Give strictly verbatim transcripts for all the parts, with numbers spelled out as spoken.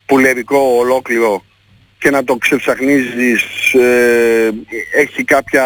πουλερικό ολόκληρο και να το ξεψαχνίζεις, ε, έχει κάποια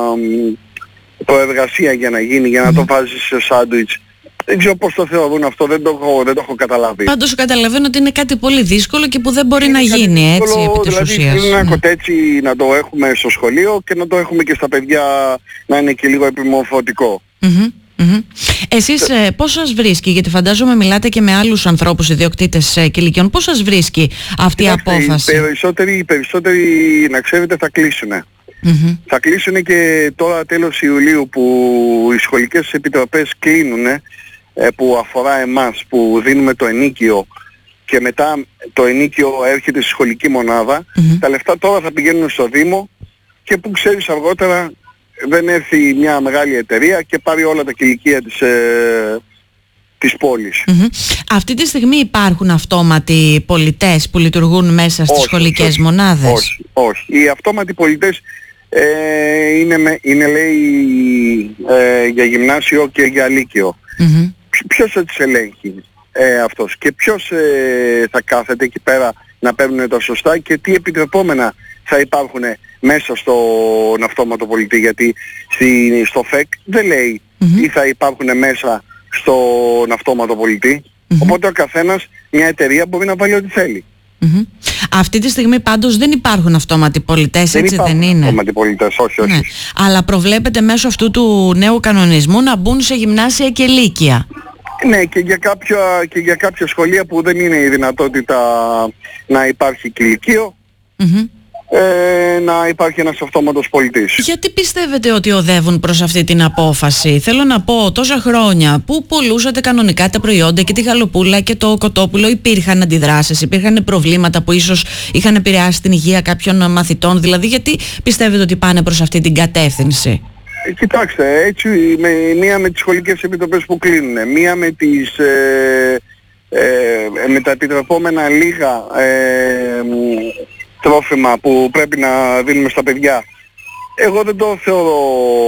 προεργασία για να γίνει, για να το βάζεις σε σάντουιτς. Δεν ξέρω πώς το θεωρούν αυτό, δεν το έχω, δεν το έχω καταλάβει. Πάντως καταλαβαίνω ότι είναι κάτι πολύ δύσκολο και που δεν μπορεί είναι να γίνει δύσκολο, έτσι επί της δηλαδή, ουσίας. Δηλαδή ένα κοτέτσι να το έχουμε στο σχολείο και να το έχουμε και στα παιδιά να είναι και λίγο επιμορφωτικό. Mm-hmm. Mm-hmm. Εσείς ε, πώς σας βρίσκει, γιατί φαντάζομαι μιλάτε και με άλλους ανθρώπους ιδιοκτήτες ε, κηλικιών, πώς σας βρίσκει αυτή η απόφαση? Οι περισσότεροι, οι περισσότεροι να ξέρετε θα κλείσουνε. Mm-hmm. Θα κλείσουνε και τώρα τέλος Ιουλίου που οι σχολικές επιτροπές κλείνουνε, ε, που αφορά εμάς που δίνουμε το ενίκιο και μετά το ενίκιο έρχεται στη σχολική μονάδα. Mm-hmm. Τα λεφτά τώρα θα πηγαίνουν στο Δήμο και που ξέρεις αργότερα δεν έρθει μια μεγάλη εταιρεία και πάρει όλα τα κηλικία της, ε, της πόλης. Mm-hmm. Αυτή τη στιγμή υπάρχουν αυτόματοι πολιτές που λειτουργούν μέσα στις όχι, σχολικές όχι, μονάδες? Όχι, όχι. Οι αυτόματοι πολιτές ε, είναι, με, είναι λέει ε, για γυμνάσιο και για λύκειο. Mm-hmm. Ποιος θα τις ελέγχει ε, αυτός και ποιος ε, θα κάθεται εκεί πέρα να παίρνουν τα σωστά και τι επιτρεπόμενα θα υπάρχουν μέσα στον αυτόματο πολιτή, γιατί στη, στο ΦΕΚ δεν λέει mm-hmm. ή θα υπάρχουν μέσα στον αυτόματο πολιτή, mm-hmm. οπότε ο καθένας, μια εταιρεία μπορεί να βάλει ό,τι θέλει. Mm-hmm. Αυτή τη στιγμή πάντως δεν υπάρχουν αυτόματοι πολιτές, δεν έτσι δεν είναι? Δεν υπάρχουν αυτόματοι πολιτές, όχι, όχι. Ναι. Αλλά προβλέπεται μέσω αυτού του νέου κανονισμού να μπουν σε γυμνάσια και λύκεια. Ναι, και για, κάποια, και για κάποια σχολεία που δεν είναι η δυνατότητα να υπάρχει κηλικείο, mm-hmm. ε, να υπάρχει ένας αυτόματος πολιτής. Γιατί πιστεύετε ότι οδεύουν προς αυτή την απόφαση? Θέλω να πω, τόσα χρόνια που πουλούσατε κανονικά τα προϊόντα και τη γαλοπούλα και το κοτόπουλο, υπήρχαν αντιδράσεις, υπήρχαν προβλήματα που ίσως είχαν επηρεάσει την υγεία κάποιων μαθητών, δηλαδή γιατί πιστεύετε ότι πάνε προς αυτή την κατεύθυνση? Κοιτάξτε, έτσι, με, μία με τις σχολικές επιτροπές που κλείνουν, μία με, τις, ε, ε, με τα επιτρεπόμενα λίγα ε, τρόφιμα που πρέπει να δίνουμε στα παιδιά. Εγώ δεν το θεωρώ,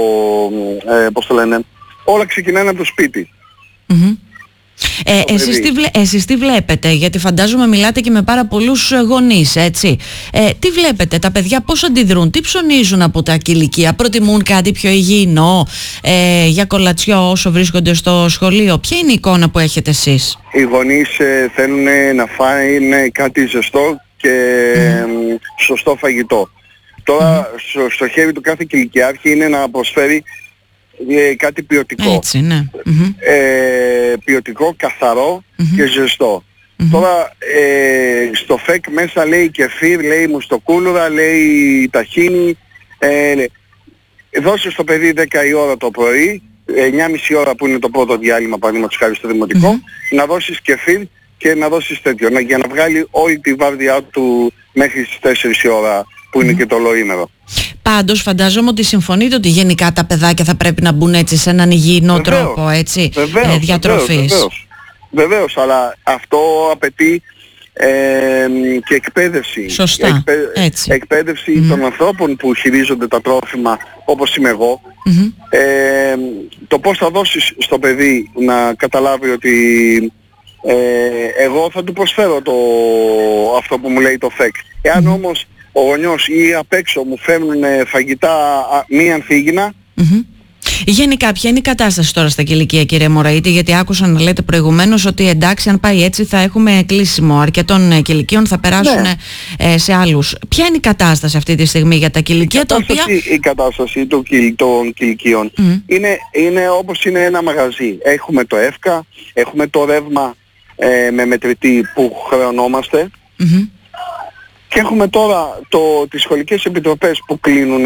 ε, πώς το λένε, όλα ξεκινάνε από το σπίτι. Mm-hmm. Ε, εσείς, τι βλέ, εσείς τι βλέπετε, γιατί φαντάζομαι μιλάτε και με πάρα πολλούς γονείς, έτσι. Ε, τι βλέπετε, τα παιδιά πώς αντιδρούν, τι ψωνίζουν από τα κηλικία, προτιμούν κάτι πιο υγιεινό ε, για κολατσιό όσο βρίσκονται στο σχολείο? Ποια είναι η εικόνα που έχετε εσείς? Οι γονείς ε, θέλουν να φάνε κάτι ζεστό και ε, σωστό φαγητό. Τώρα mm. στο, στο χέρι του κάθε κηλικιάρχη είναι να προσφέρει Ε, κάτι ποιοτικό. Έτσι, ναι. Mm-hmm. Ε, ποιοτικό, καθαρό mm-hmm. και ζεστό. Mm-hmm. Τώρα ε, στο ΦΕΚ μέσα λέει κεφίρ, λέει μουστοκούλουρα, λέει ταχίνι. Ε, δώσε στο παιδί δέκα η ώρα το πρωί, εννιά και μισή ώρα που είναι το πρώτο διάλειμμα, παραδείγματος χάρη στο δημοτικό, mm-hmm. να δώσεις κεφίρ και να δώσεις τέτοιο, να, για να βγάλει όλη τη βάρδιά του μέχρι τις τέσσερις η ώρα που είναι mm-hmm. και το ολοήμερο. Πάντως φαντάζομαι ότι συμφωνείτε ότι γενικά τα παιδάκια θα πρέπει να μπουν έτσι σε έναν υγιεινό βεβαίως, τρόπο έτσι, βεβαίως, ε, διατροφής. Βεβαίως, βεβαίως, βεβαίως, αλλά αυτό απαιτεί ε, και εκπαίδευση. Σωστά, Εκπαί, έτσι. Εκπαίδευση mm. των ανθρώπων που χειρίζονται τα τρόφιμα όπως είμαι εγώ. Mm-hmm. Ε, το πώς θα δώσεις στο παιδί να καταλάβει ότι ε, εγώ θα του προσφέρω το, αυτό που μου λέει το ΦΕΚ. Εάν mm-hmm. όμως ο γονιός ή απ' έξω μου φέρνουν φαγητά μη ανθίγυνα. Mm-hmm. Γενικά ποια είναι η κατάσταση τώρα στα κηλικία, κύριε Μωραήτη, γιατί άκουσα να λέτε προηγουμένως ότι εντάξει, αν πάει έτσι θα έχουμε κλείσιμο αρκετών κηλικίων, θα περάσουν ναι. ε, σε άλλους. Ποια είναι η κατάσταση αυτή τη στιγμή για τα κηλικία? Η κατάσταση, τα οποία... η κατάσταση των, των κηλικίων mm. είναι, είναι όπως είναι ένα μαγαζί. Έχουμε το ΕΦΚΑ, έχουμε το ρεύμα ε, με μετρητή που χρεωνόμαστε mm-hmm. και έχουμε τώρα το, τις σχολικές επιτροπές που κλείνουν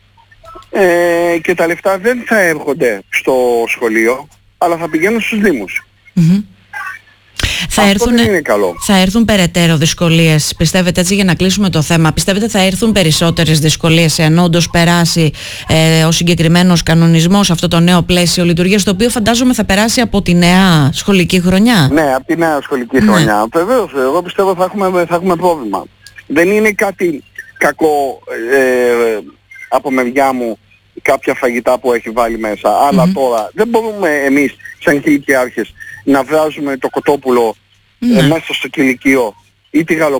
ε, και τα λεφτά δεν θα έρχονται στο σχολείο αλλά θα πηγαίνουν στους δήμους. Mm-hmm. Θα Αυτό έρθουν, δεν είναι καλό. Θα έρθουν περαιτέρω δυσκολίες, πιστεύετε, έτσι για να κλείσουμε το θέμα, πιστεύετε θα έρθουν περισσότερες δυσκολίες εάν όντως περάσει ε, ο συγκεκριμένος κανονισμός, αυτό το νέο πλαίσιο λειτουργίας, το οποίο φαντάζομαι θα περάσει από τη νέα σχολική χρονιά? Ναι, από τη νέα σχολική ναι. χρονιά. Βεβαίως, εγώ πιστεύω θα έχουμε, θα έχουμε πρόβλημα. Δεν είναι κάτι κακό ε, από μεριά μου κάποια φαγητά που έχει βάλει μέσα. Αλλά mm-hmm. τώρα δεν μπορούμε εμείς σαν κηλικιάρχες να βράζουμε το κοτόπουλο mm-hmm. ε, μέσα στο κηλικείο ή τη γαλοπούλα